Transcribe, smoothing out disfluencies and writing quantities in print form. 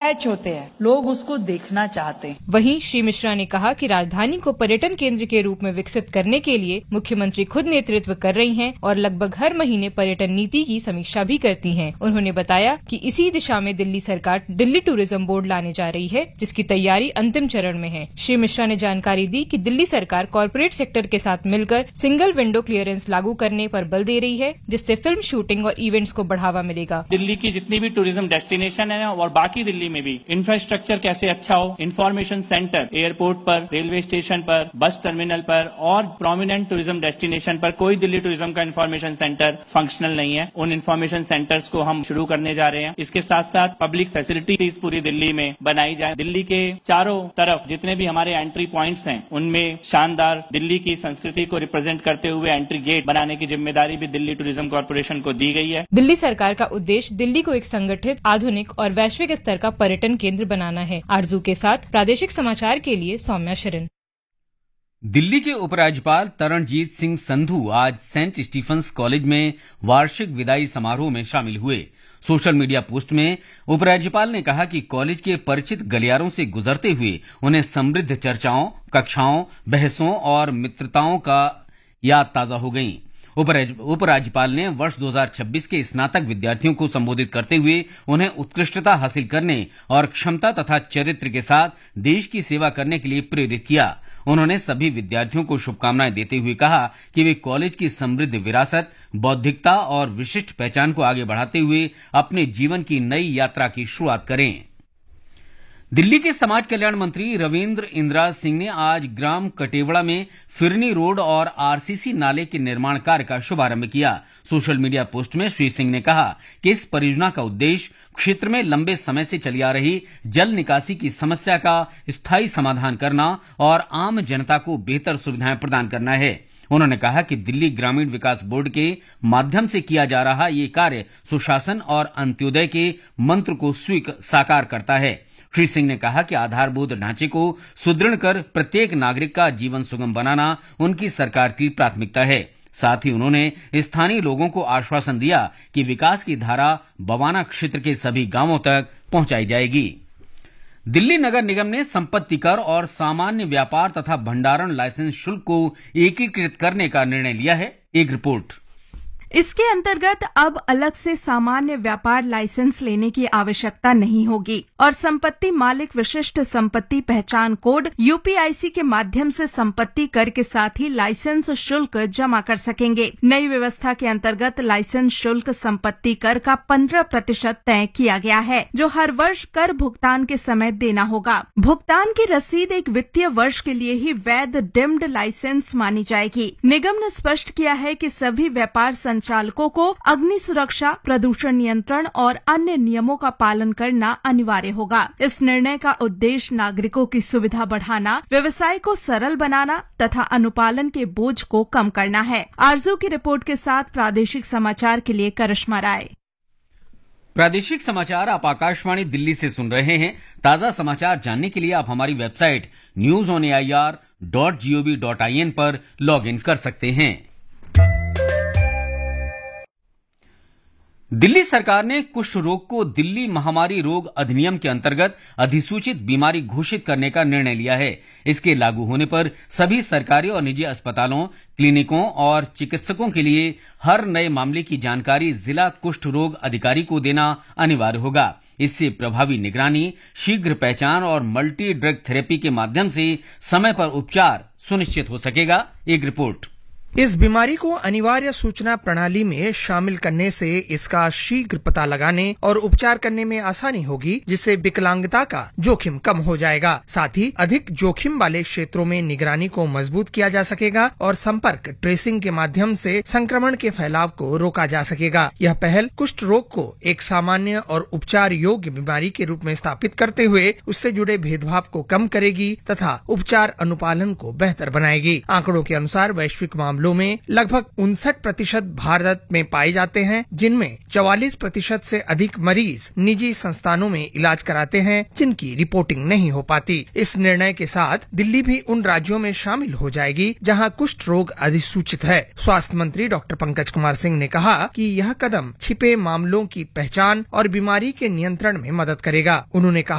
Attach होते हैं, लोग उसको देखना चाहते हैं। वहीं श्री मिश्रा ने कहा कि राजधानी को पर्यटन केंद्र के रूप में विकसित करने के लिए मुख्यमंत्री खुद नेतृत्व कर रही हैं और लगभग हर महीने पर्यटन नीति की समीक्षा भी करती हैं। उन्होंने बताया कि इसी दिशा में दिल्ली सरकार दिल्ली टूरिज्म बोर्ड लाने जा रही है, जिसकी तैयारी अंतिम चरण में है। श्री मिश्रा ने जानकारी दी कि दिल्ली सरकार कॉर्पोरेट सेक्टर के साथ मिलकर सिंगल विंडो क्लियरेंस लागू करने पर बल दे रही है, जिससे फिल्म शूटिंग और इवेंट्स को बढ़ावा मिलेगा। दिल्ली की जितनी भी टूरिज्म डेस्टिनेशन है और बाकी दिल्ली में भी इंफ्रास्ट्रक्चर कैसे अच्छा हो, इंफॉर्मेशन सेंटर एयरपोर्ट पर, रेलवे स्टेशन पर, बस टर्मिनल पर और प्रोमिनेंट टूरिज्म डेस्टिनेशन पर कोई दिल्ली टूरिज्म का इंफॉर्मेशन सेंटर फंक्शनल नहीं है। उन इंफॉर्मेशन सेंटर्स को हम शुरू करने जा रहे हैं। इसके साथ साथ पब्लिक फैसिलिटीज पूरी दिल्ली में बनाई जाए। दिल्ली के चारों तरफ जितने भी हमारे एंट्री पॉइंट्स हैं, उनमें शानदार दिल्ली की संस्कृति को रिप्रेजेंट करते हुए एंट्री गेट बनाने की जिम्मेदारी भी दिल्ली टूरिज्म कॉर्पोरेशन को दी गई है। दिल्ली सरकार का उद्देश्य दिल्ली को एक संगठित, आधुनिक और वैश्विक स्तर का पर्यटन केंद्र बनाना है। आरजू के साथ प्रादेशिक समाचार के लिए सौम्या शरण। दिल्ली के उपराज्यपाल तरणजीत सिंह संधू आज सेंट स्टीफंस कॉलेज में वार्षिक विदाई समारोह में शामिल हुए। सोशल मीडिया पोस्ट में उपराज्यपाल ने कहा कि कॉलेज के परिचित गलियारों से गुजरते हुए उन्हें समृद्ध चर्चाओं, कक्षाओं, बहसों और मित्रताओं का याद ताजा हो गई। उपराज्यपाल ने वर्ष 2026 के स्नातक विद्यार्थियों को संबोधित करते हुए उन्हें उत्कृष्टता हासिल करने और क्षमता तथा चरित्र के साथ देश की सेवा करने के लिए प्रेरित किया। उन्होंने सभी विद्यार्थियों को शुभकामनाएं देते हुए कहा कि वे कॉलेज की समृद्ध विरासत, बौद्धिकता और विशिष्ट पहचान को आगे बढ़ाते हुए अपने जीवन की नई यात्रा की शुरुआत करें। दिल्ली के समाज कल्याण मंत्री रविंद्र इंदिरा सिंह ने आज ग्राम कटेवड़ा में फिरनी रोड और आरसीसी नाले के निर्माण कार्य का शुभारंभ किया। सोशल मीडिया पोस्ट में श्री सिंह ने कहा कि इस परियोजना का उद्देश्य क्षेत्र में लंबे समय से चली आ रही जल निकासी की समस्या का स्थायी समाधान करना और आम जनता को बेहतर सुविधाएं प्रदान करना है। उन्होंने कहा कि दिल्ली ग्रामीण विकास बोर्ड के माध्यम से किया जा रहा ये कार्य सुशासन और अंत्योदय के मंत्र को साकार करता है। श्री सिंह ने कहा कि आधारभूत ढांचे को सुदृढ़ कर प्रत्येक नागरिक का जीवन सुगम बनाना उनकी सरकार की प्राथमिकता है। साथ ही उन्होंने स्थानीय लोगों को आश्वासन दिया कि विकास की धारा बवाना क्षेत्र के सभी गांवों तक पहुंचाई जाएगी। दिल्ली नगर निगम ने संपत्ति कर और सामान्य व्यापार तथा भंडारण लाइसेंस शुल्क को एकीकृत करने का निर्णय लिया है। एक रिपोर्ट। इसके अंतर्गत अब अलग से सामान्य व्यापार लाइसेंस लेने की आवश्यकता नहीं होगी और संपत्ति मालिक विशिष्ट संपत्ति पहचान कोड यूपीआईसी के माध्यम से संपत्ति कर के साथ ही लाइसेंस शुल्क जमा कर सकेंगे। नई व्यवस्था के अंतर्गत लाइसेंस शुल्क संपत्ति कर का 15% तय किया गया है, जो हर वर्ष कर भुगतान के समय देना होगा। भुगतान की रसीद एक वित्तीय वर्ष के लिए ही वैध डिम्ड लाइसेंस मानी जाएगी। निगम ने स्पष्ट किया है कि सभी व्यापार संचालकों को अग्नि सुरक्षा, प्रदूषण नियंत्रण और अन्य नियमों का पालन करना अनिवार्य होगा। इस निर्णय का उद्देश्य नागरिकों की सुविधा बढ़ाना, व्यवसाय को सरल बनाना तथा अनुपालन के बोझ को कम करना है। आरजू की रिपोर्ट के साथ प्रादेशिक समाचार के लिए करिश्मा राय। प्रादेशिक समाचार आप आकाशवाणी दिल्ली से सुन रहे हैं। ताजा समाचार जानने के लिए आप हमारी वेबसाइट news.air.gov.in पर लॉग इन कर सकते हैं। दिल्ली सरकार ने कुष्ठ रोग को दिल्ली महामारी रोग अधिनियम के अंतर्गत अधिसूचित बीमारी घोषित करने का निर्णय लिया है। इसके लागू होने पर सभी सरकारी और निजी अस्पतालों, क्लिनिकों और चिकित्सकों के लिए हर नए मामले की जानकारी जिला कुष्ठ रोग अधिकारी को देना अनिवार्य होगा। इससे प्रभावी निगरानी, शीघ्र पहचान और मल्टी ड्रग थेरेपी के माध्यम से समय पर उपचार सुनिश्चित हो सकेगा। एक रिपोर्ट। इस बीमारी को अनिवार्य सूचना प्रणाली में शामिल करने से इसका शीघ्र पता लगाने और उपचार करने में आसानी होगी, जिससे विकलांगता का जोखिम कम हो जाएगा। साथ ही अधिक जोखिम वाले क्षेत्रों में निगरानी को मजबूत किया जा सकेगा और संपर्क ट्रेसिंग के माध्यम से संक्रमण के फैलाव को रोका जा सकेगा। यह पहल कुष्ठ रोग को एक सामान्य और उपचार योग्य बीमारी के रूप में स्थापित करते हुए उससे जुड़े भेदभाव को कम करेगी तथा उपचार अनुपालन को बेहतर बनाएगी। आंकड़ों के अनुसार वैश्विक मामलों में लगभग 59% भारत में पाए जाते हैं, जिनमें 44% से अधिक मरीज निजी संस्थानों में इलाज कराते हैं, जिनकी रिपोर्टिंग नहीं हो पाती। इस निर्णय के साथ दिल्ली भी उन राज्यों में शामिल हो जाएगी जहां कुष्ठ रोग अधिसूचित है। स्वास्थ्य मंत्री डॉक्टर पंकज कुमार सिंह ने कहा कि यह कदम छिपे मामलों की पहचान और बीमारी के नियंत्रण में मदद करेगा। उन्होंने कहा